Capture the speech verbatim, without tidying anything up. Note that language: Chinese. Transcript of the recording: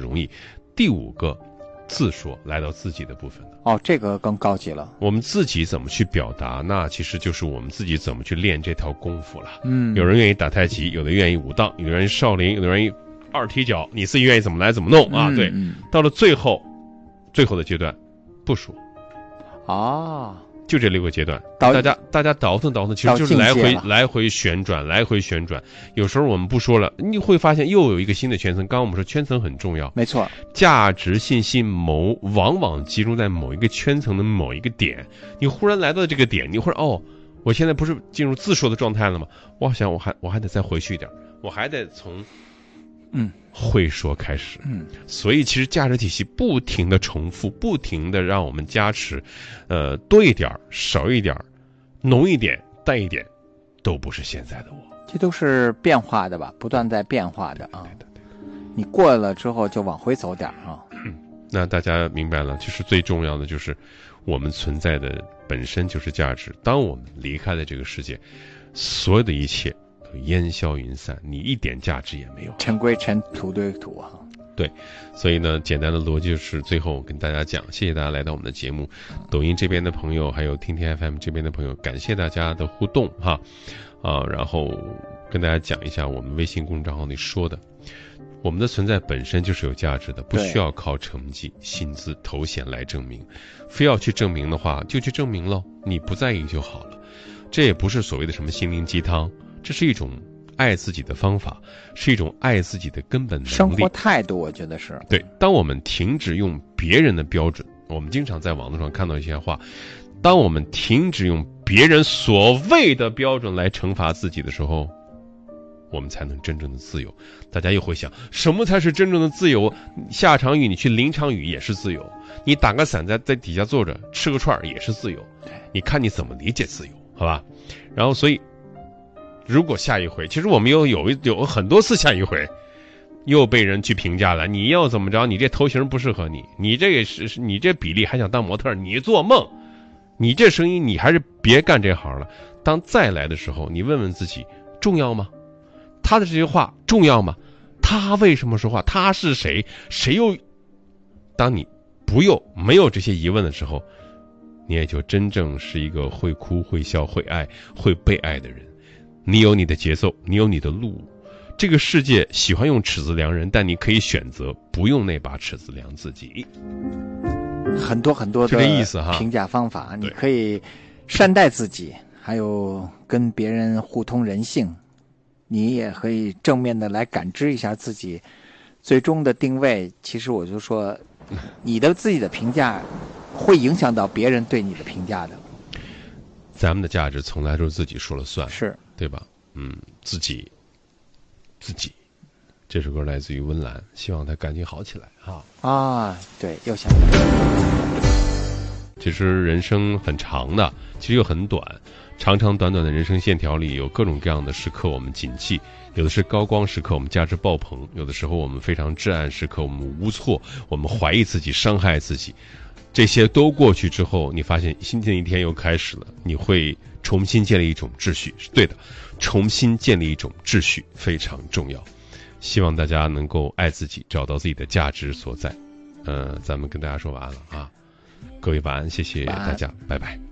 容易。第五个，自说，来到自己的部分了。 哦，这个更高级了。 我们自己怎么去表达，那其实就是我们自己怎么去练这套功夫了。 嗯， 有人愿意打太极，有的愿意武当，有的人少林，有的人愿意二踢脚，你自己愿意怎么来怎么弄啊？ 嗯、 对、 嗯， 到了最后，最后的阶段，不说。 啊， 就这六个阶段，大家大家倒腾倒腾，其实就是来回来回旋转，来回旋转。有时候我们不说了，你会发现又有一个新的圈层。刚刚我们说圈层很重要， 没错， 价值信息谋往往集中在某一个圈层的某一个点。你忽然来到这个点，你忽然哦，我现在不是进入自说的状态了吗？我想我还我还得再回去一点，我还得从嗯会说开始。 嗯， 所以其实价值体系不停的重复，不停的让我们加持，呃，多一点少一点，浓一点淡一点，都不是现在的我。 这都是变化的吧，不断在变化的啊。 对对对， 你过了之后就往回走点啊。 嗯，那大家明白了，其实最重要的就是我们存在的本身就是价值。当我们离开了这个世界，所有的一切烟消云散，你一点价值也没有， 尘归尘，土归土啊。 对，所以呢，简单的逻辑就是最后跟大家讲，谢谢大家来到我们的节目，抖音这边的朋友，还有听听 F M 这边的朋友，感谢大家的互动哈，啊，然后跟大家讲一下我们微信公众账号里说的，我们的存在本身就是有价值的，不需要靠成绩、薪资、头衔来证明，非要去证明的话，就去证明喽，你不在意就好了。这也不是所谓的什么心灵鸡汤，这是一种爱自己的方法，是一种爱自己的根本能力， 生活态度。我觉得是对。当我们停止用别人的标准，我们经常在网络上看到一些话，当我们停止用别人所谓的标准来惩罚自己的时候，我们才能真正的自由。大家又会想，什么才是真正的自由？下场雨你去淋场雨也是自由，你打个伞在在底下坐着吃个串也是自由，你看你怎么理解自由，好吧？然后所以如果下一回，其实我们又有有很多次下一回又被人去评价了，你要怎么着，你这头型不适合你，你这个是你这比例还想当模特，你做梦，你这声音你还是别干这行了。当再来的时候，你问问自己，重要吗？他的这些话重要吗？他为什么说话？他是谁？谁又？当你不又没有这些疑问的时候，你也就真正是一个会哭会笑会爱会被爱的人。你有你的节奏，你有你的路。这个世界喜欢用尺子量人，但你可以选择不用那把尺子量自己。 很多很多的评价方法，你可以善待自己，还有跟别人互通人性。你也可以正面的来感知一下自己最终的定位。其实我就说，你的自己的评价会影响到别人对你的评价的。 咱们的价值从来都是自己说了算， 是对吧？嗯，自己，自己。这首歌来自于温岚，希望他赶紧好起来哈。 啊，对，又想起来。 其实人生很长的，其实又很短。长长短短的人生线条里有各种各样的时刻我们谨记，有的是高光时刻我们价值爆棚，有的时候我们非常至暗时刻我们无措，我们怀疑自己，伤害自己。这些都过去之后，你发现新的一天又开始了，你会重新建立一种秩序，是对的，重新建立一种秩序非常重要。希望大家能够爱自己，找到自己的价值所在。呃，咱们跟大家说晚安了啊，各位晚安，谢谢大家，拜拜。